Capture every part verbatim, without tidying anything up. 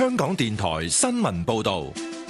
香港電台新聞報道。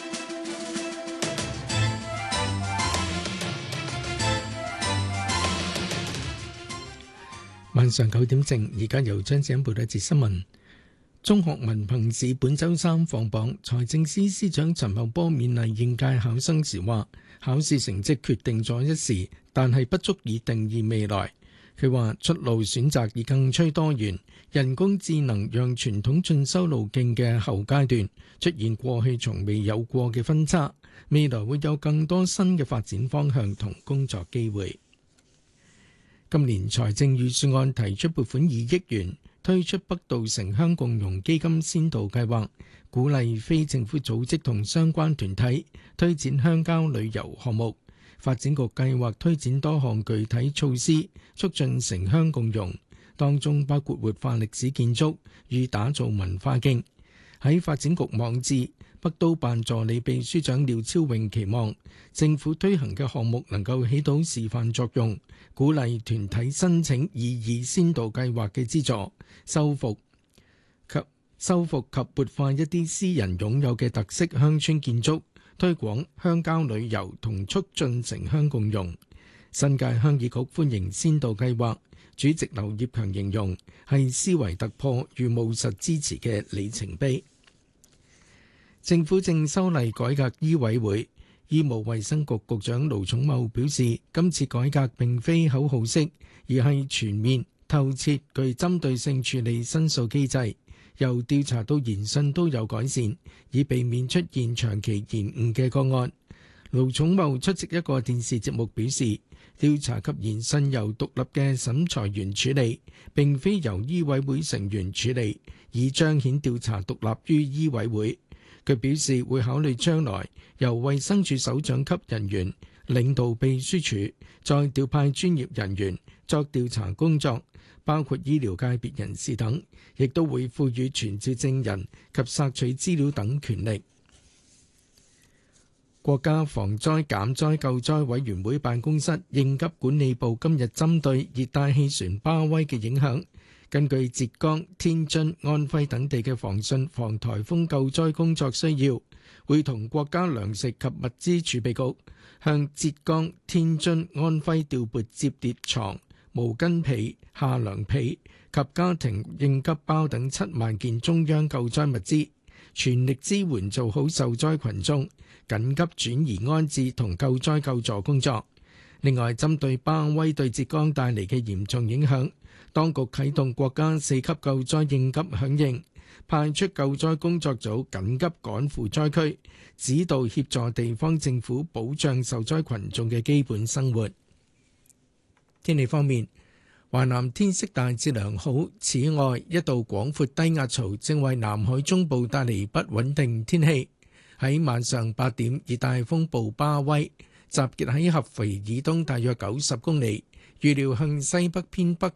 晚上九點正，而家由張子欣報道一節新聞。中學文憑試本週三放榜，財政司司長陳茂波勉勵應屆考生時話：考試成績決定咗一時，但係不足以定義未來。佢話出路選擇已更趨多元，人工智能讓傳統進修路徑嘅後階段出現過去從未有過嘅分叉，未來會有更多新嘅發展方向同工作機會。今年財政預算案提出撥款二億元，推出北道城鄉共融基金先導計劃，鼓勵非政府組織同相關團體推展鄉郊旅遊項目。發展局計劃推展多項具體措施，促進城鄉共融，當中包括活化歷史建築與打造文化徑。喺發展局網誌，北都辦助理秘書長廖超穎期望政府推行嘅項目能夠起到示範作用，鼓勵團體申請擬議先導計劃嘅資助，修復及修復及活化一啲私人擁有嘅特色鄉村建築，推廣鄉郊旅遊同促進城鄉共融。新界鄉議局歡迎先導計劃，主席劉業強形容係思維突破與務實支持嘅里程碑。政府正修例改革醫委會，醫務衛生局局長盧寵茂表示，今次改革並非口號式，而係全面、透徹、具針對性處理申訴機制，由調查到研訊都有改善，以避免出現長期延誤嘅個案。盧寵茂出席一個電視節目表示，調查及研訊由獨立嘅審裁員處理，並非由醫委會成員處理，以彰顯調查獨立於醫委會。佢表示會考慮將來由衛生署首長級人員領導秘書處，再調派專業人員作調查工作，包括醫療界別人士等，亦都會賦予傳召證人及索取資料等權力。國家防災減災救災委員會辦公室應急管理部今日針對熱帶氣旋巴威嘅影響，根據浙江、天津、安徽等地嘅防汛防颱風救災工作需要，會同國家糧食及物資儲備局向浙江、天津、安徽調撥摺疊床、毛巾被、夏涼被及家庭應急包等七萬件中央救災物資，全力支援做好受災群眾緊急轉移安置同救災救助工作。另外，針對巴威對浙江帶嚟嘅嚴重影響，當局啟動國家四級救災應急響應，派出救災工作組緊急趕赴災區，指導協助地方政府保障受災群眾嘅基本生活。天氣方面，華南天色大致良好，此外一道廣闊低壓槽正為南海中部帶嚟不穩定天氣。喺晚上八點，熱帶風暴巴威集結喺合肥以東大約九十公里，預料向西北偏北